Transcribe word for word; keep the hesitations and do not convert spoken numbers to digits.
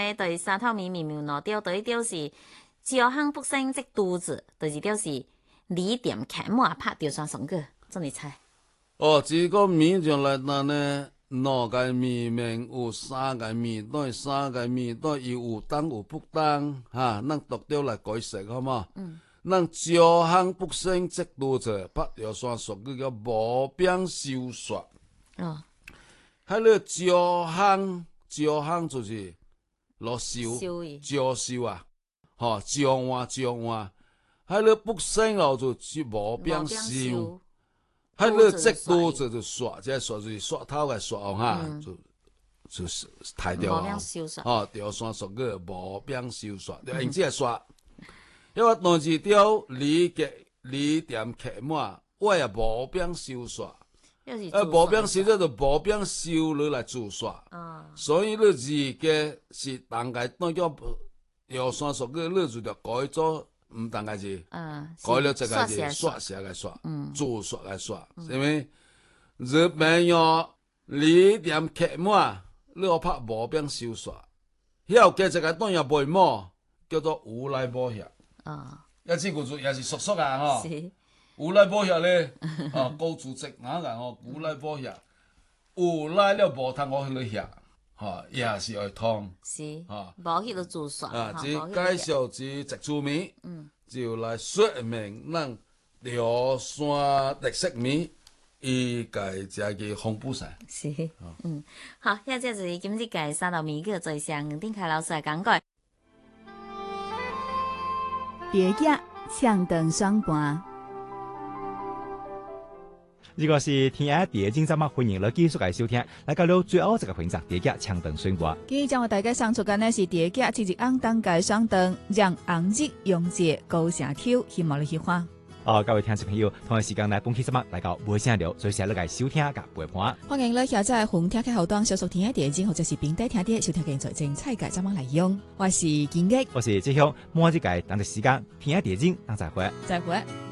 呢，對沙頭米苗苗攞掉對掉是招行不勝即肚子，就是掉是里點開幕拍掉上上個，真係猜。 哦，這個米就來到呢，兩個米面有三個米袋，三個米袋有有當有不當，哈，咱讀掉來解釋好嘛？嗯。咱招行不勝即肚子，拍掉上屬於叫無柄收煞。 哦。 喺呢招行，招行就是落收，招收啊，吼，招換招換。喺呢不勝咯就是無柄收。喺呢即肚子就煞，即係煞就是煞頭嘅煞哈，就就是抬掉啊，哦，掉山屬於無柄收煞，就用這個煞。因為當時掉里嘅里點開滿，我也無柄收煞。誒，無柄收咗就無柄收落來做煞。所以呢字嘅是大概當叫掉山屬於呢就就改咗。唔當個字，改了這個字，刷寫個刷，做刷個刷，因為日本要里點開滿，你我拍無柄收煞，後嘅這個當然背麼，叫做無賴保險。啊，一支古字也是熟熟啊，吼，無賴保險咧，啊，高組織哪個哦，無賴保險，無賴了無通我去你遐。哈，也是愛通， 是，哈，無去到做煞， 啊，只介紹只植株米，嗯，就來說明咱潮汕特色米，伊個只個紅布衫， 是，嗯，好，現在就是今日介三道米叫做向丁凱老師來講解。 蝶仔搶斷雙盤。 如果是天下第一精節目，歡迎你繼續嚟收聽。嚟到了最後這個環節，蝶仔搶斷雙盤。 今日將為大家送出嘅呢是蝶仔自己昂當嘅雙斷，讓紅日用節高聲跳，希望你喜歡。 哦，各位聽眾朋友，同一時間嚟本期節目嚟到尾聲了，最先嚟收聽甲陪伴。 歡迎你下載紅聽嘅後端，小數天下第一精或者是平台聽啲收聽嘅最精彩嘅節目內容。我是金毅， 我是志雄，末日嘅當值時間，天下第一精，等再會。 再會。